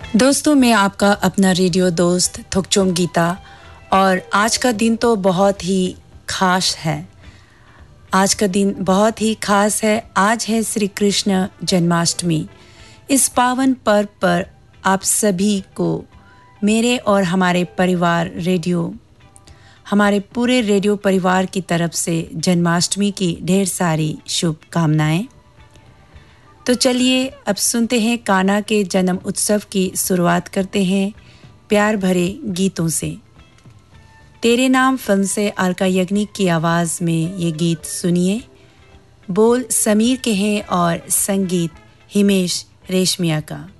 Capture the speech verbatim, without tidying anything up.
दोस्तों, मैं आपका अपना रेडियो दोस्त थुकचोम गीता और आज का दिन तो बहुत ही खास है। आज का दिन बहुत ही खास है। आज है श्री कृष्ण जन्माष्टमी। इस पावन पर्व पर आप सभी को मेरे और हमारे परिवार रेडियो हमारे पूरे रेडियो परिवार की तरफ से जन्माष्टमी की ढेर सारी शुभकामनाएं। तो चलिए अब सुनते हैं कान्हा के जन्म उत्सव की शुरुआत करते हैं प्यार भरे गीतों से। तेरे नाम फिल्म से अलका याग्निक की आवाज़ में ये गीत सुनिए। बोल समीर के हैं और संगीत हिमेश रेशमिया का।